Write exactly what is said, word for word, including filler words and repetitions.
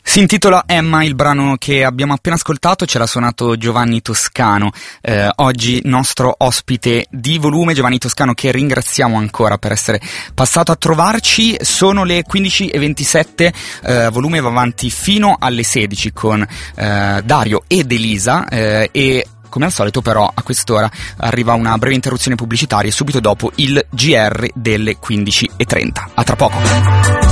Si intitola Emma, il brano che abbiamo appena ascoltato, ce l'ha suonato Giovanni Toscano, eh, oggi nostro ospite di Volume. Giovanni Toscano, che ringraziamo ancora per essere passato a trovarci. Sono le quindici e ventisette, eh, Volume va avanti fino alle sedici con eh, Dario ed Elisa, eh, e come al solito però a quest'ora arriva una breve interruzione pubblicitaria e subito dopo il G R delle quindici e trenta. A tra poco.